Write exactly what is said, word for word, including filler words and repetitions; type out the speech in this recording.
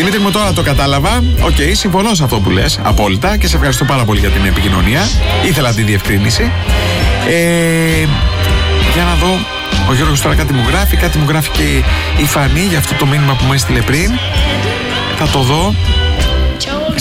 Δημήτρη μου, τώρα το κατάλαβα. Οκ, okay, συμφωνώ σε αυτό που λες απόλυτα και σε ευχαριστώ πάρα πολύ για την επικοινωνία. Ήθελα τη διευκρίνηση. Ε, για να δω. Ο Γιώργος τώρα κάτι μου γράφει, κάτι μου γράφει και η Φανή για αυτό το μήνυμα που μου έστειλε πριν. Θα το δω.